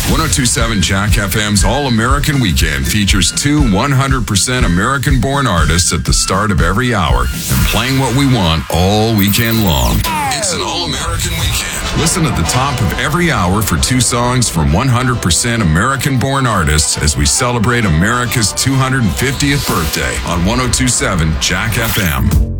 1027 Jack FM's All-American Weekend features two 100% American-born artists at the start of every hour and playing what we want all weekend long. It's an All-American Weekend. Listen at the top of every hour for two songs from 100% American-born artists as we celebrate America's 250th birthday on 1027 Jack FM.